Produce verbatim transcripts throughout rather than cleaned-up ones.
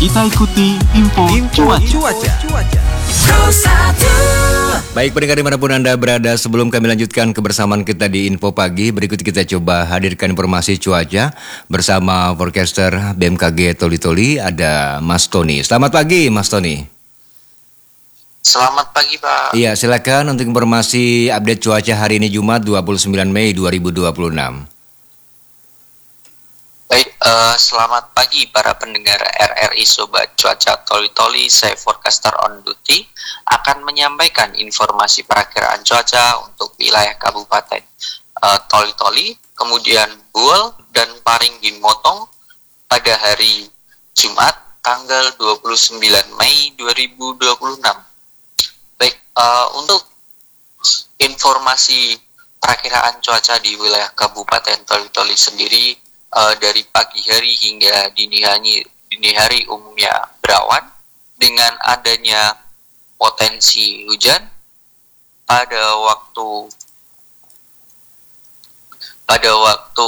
Kita ikuti info, info cuaca. cuaca. cuaca. Baik pendengar dimanapun Anda berada, sebelum kami lanjutkan kebersamaan kita di Info Pagi, berikut kita coba hadirkan informasi cuaca bersama forecaster B M K G Toli-Toli, ada Mas Tony. Selamat pagi Mas Tony. Selamat pagi Pak. Iya, silakan untuk informasi update cuaca hari ini Jumat dua puluh sembilan Mei dua ribu dua puluh enam. Baik, uh, selamat pagi para pendengar R R I Sobat Cuaca Toli-Toli. Saya forecaster on duty akan menyampaikan informasi perakiraan cuaca untuk wilayah Kabupaten uh, Toli-Toli, kemudian Buol dan Parigi Motong pada hari Jumat tanggal dua puluh sembilan Mei dua ribu dua puluh enam. Baik, uh, untuk informasi perakiraan cuaca di wilayah Kabupaten Toli-Toli sendiri, Uh, dari pagi hari hingga dini hari, dini hari umumnya berawan dengan adanya potensi hujan pada waktu pada waktu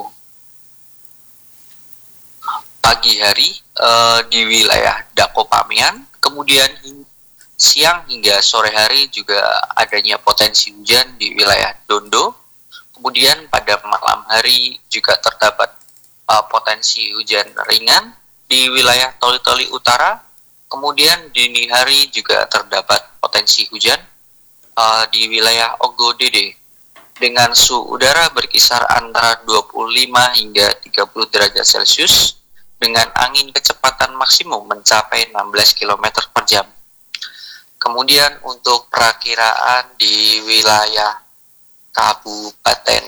pagi hari uh, di wilayah Dakopamian, kemudian siang hingga sore hari juga adanya potensi hujan di wilayah Dondo. Kemudian pada malam hari juga terdapat uh, potensi hujan ringan di wilayah Toli-Toli Utara. Kemudian dini hari juga terdapat potensi hujan uh, di wilayah Ogodede dengan suhu udara berkisar antara dua puluh lima hingga tiga puluh derajat Celcius dengan angin kecepatan maksimum mencapai enam belas kilometer per jam. Kemudian untuk perakiraan di wilayah Kabupaten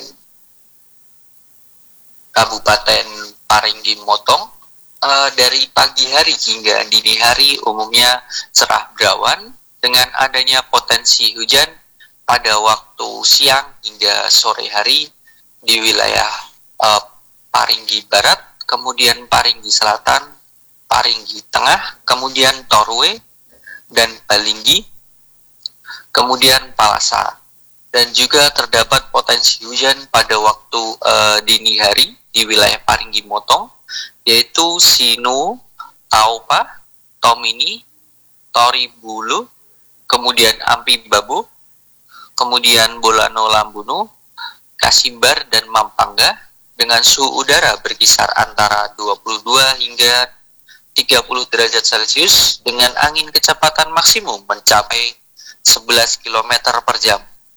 Kabupaten Parigi Motong, uh, dari pagi hari hingga dini hari umumnya cerah berawan dengan adanya potensi hujan pada waktu siang hingga sore hari di wilayah uh, Parigi Barat, kemudian Parigi Selatan, Parigi Tengah, kemudian Torue dan Balinggi, kemudian Palasa. Dan juga terdapat potensi hujan pada waktu uh, dini hari di wilayah Parigi Motong, yaitu Sinu, Taupa, Tomini, Toribulu, kemudian Ampi Babu, kemudian Bolano Lambunu, Kasimbar, dan Mampangga dengan suhu udara berkisar antara dua puluh dua hingga tiga puluh derajat Celcius dengan angin kecepatan maksimum mencapai sebelas kilometer per jam.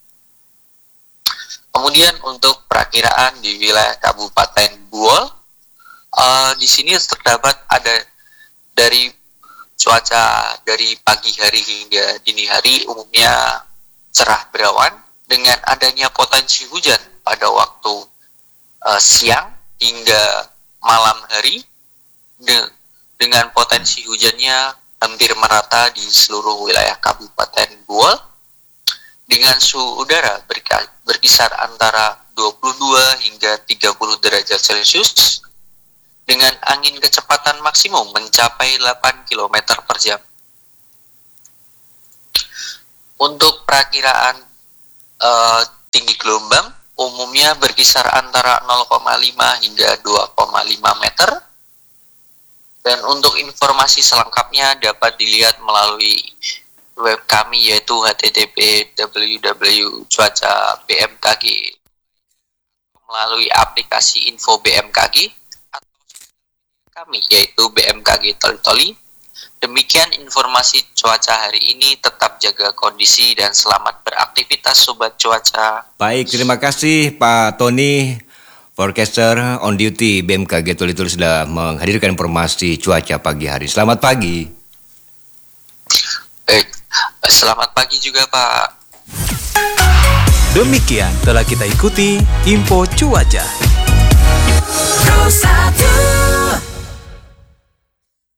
Kemudian untuk perakiraan di wilayah Kabupaten Buol, uh, di sini terdapat ada dari cuaca dari pagi hari hingga dini hari umumnya cerah berawan dengan adanya potensi hujan pada waktu uh, siang hingga malam hari de- dengan potensi hujannya hampir merata di seluruh wilayah Kabupaten Buol dengan suhu udara berkisar antara dua puluh dua hingga tiga puluh derajat Celcius dengan angin kecepatan maksimum mencapai delapan kilometer per jam. Untuk perakiraan uh, tinggi gelombang umumnya berkisar antara nol koma lima hingga dua koma lima meter. Dan untuk informasi selengkapnya dapat dilihat melalui web kami yaitu h t t p w w titik cuaca b m k g melalui aplikasi info B M K G atau kami yaitu B M K G Toli-Toli. Demikian informasi cuaca hari ini, tetap jaga kondisi dan selamat beraktivitas Sobat Cuaca. Baik, terima kasih Pak Tony, forecaster on duty B M K G Toli-Toli sudah menghadirkan informasi cuaca pagi hari. Selamat pagi. Baik, selamat pagi juga Pak. Demikian telah kita ikuti info cuaca.